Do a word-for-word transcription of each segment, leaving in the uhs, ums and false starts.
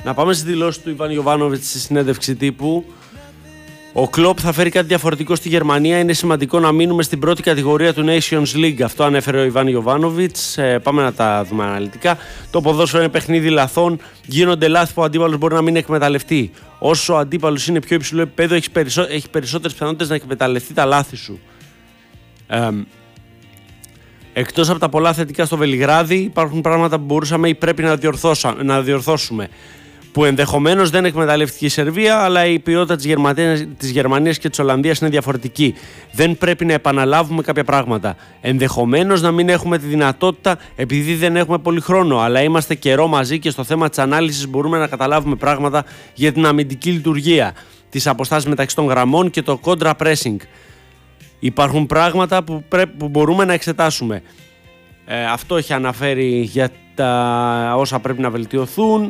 Να πάμε στη δηλώση του Ιβάν Γιοβάνοβιτς στη συνέντευξη τύπου. Ο Κλοπ θα φέρει κάτι διαφορετικό στη Γερμανία. Είναι σημαντικό να μείνουμε στην πρώτη κατηγορία του Nations League. Αυτό ανέφερε ο Ιβάν Γιοβάνοβιτς. Ε, πάμε να τα δούμε αναλυτικά. Το ποδόσφαιρο είναι παιχνίδι λαθών. Γίνονται λάθη που ο αντίπαλος μπορεί να μην εκμεταλλευτεί. Όσο ο αντίπαλος είναι πιο υψηλό επίπεδο, έχει, περισσό, έχει περισσότερες πιθανότητες να εκμεταλλευτεί τα λάθη σου. Ε, Εκτός από τα πολλά θετικά στο Βελιγράδι, υπάρχουν πράγματα που μπορούσαμε ή πρέπει να, να διορθώσουμε. Που ενδεχομένως δεν εκμεταλλεύτηκε η Σερβία, αλλά η ποιότητα της Γερμανίας, της Γερμανίας και της Ολλανδίας είναι διαφορετική. Δεν πρέπει να επαναλάβουμε κάποια πράγματα. Ενδεχομένως να μην έχουμε τη δυνατότητα επειδή δεν έχουμε πολύ χρόνο, αλλά είμαστε καιρό μαζί και στο θέμα της ανάλυσης μπορούμε να καταλάβουμε πράγματα για την αμυντική λειτουργία, τις αποστάσεις μεταξύ των γραμμών και το contra pressing. Υπάρχουν πράγματα που, πρέ, που μπορούμε να εξετάσουμε. Ε, αυτό έχει αναφέρει για τα όσα πρέπει να βελτιωθούν.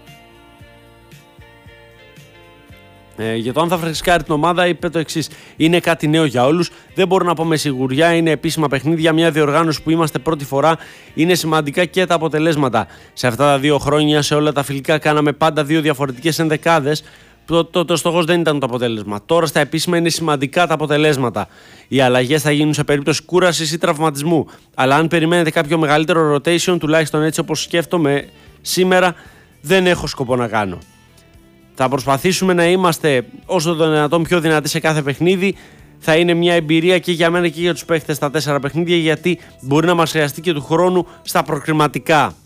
Ε, για το αν θα φρεσκάρει την ομάδα, είπε το εξής: είναι κάτι νέο για όλους. Δεν μπορώ να πω με σιγουριά. Είναι επίσημα παιχνίδια. Μια διοργάνωση που είμαστε πρώτη φορά. Είναι σημαντικά και τα αποτελέσματα. Σε αυτά τα δύο χρόνια, σε όλα τα φιλικά, κάναμε πάντα δύο διαφορετικές ενδεκάδες. Το, το, το στόχος δεν ήταν το αποτέλεσμα. Τώρα στα επίσημα είναι σημαντικά τα αποτελέσματα. Οι αλλαγές θα γίνουν σε περίπτωση κούρασης ή τραυματισμού. Αλλά αν περιμένετε κάποιο μεγαλύτερο rotation, τουλάχιστον έτσι όπως σκέφτομαι σήμερα, δεν έχω σκοπό να κάνω. Θα προσπαθήσουμε να είμαστε όσο το δυνατόν πιο δυνατοί σε κάθε παιχνίδι. Θα είναι μια εμπειρία και για μένα και για τους παίχτες στα τέσσερα παιχνίδια, γιατί μπορεί να μας χρειαστεί και του χρόνου στα προκριματικά.